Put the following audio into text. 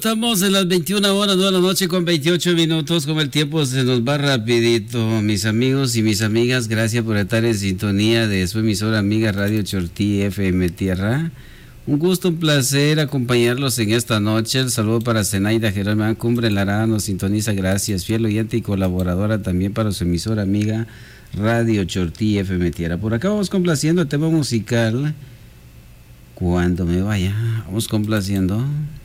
Estamos en las 21 horas de la noche con 28 minutos, como el tiempo se nos va rapidito. Mis amigos y mis amigas, gracias por estar en sintonía de su emisora amiga Radio Chortí FM Tierra. Un gusto, un placer acompañarlos en esta noche. El saludo para Zenaida Jerónima Cumbre Lara, nos sintoniza, gracias. Fiel oyente y colaboradora también para su emisora amiga Radio Chortí FM Tierra. Por acá vamos complaciendo el tema musical. Cuando me vaya, vamos complaciendo.